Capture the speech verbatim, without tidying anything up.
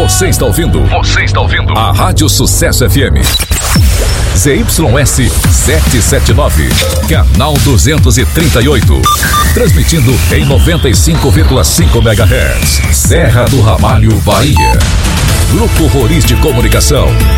Você está ouvindo? Você está ouvindo? A Rádio Sucesso F M. Z Y S setecentos e setenta e nove, canal duzentos e trinta e oito. Transmitindo em noventa e cinco vírgula cinco megahertz. Serra do Ramalho, Bahia. Grupo Roriz de Comunicação.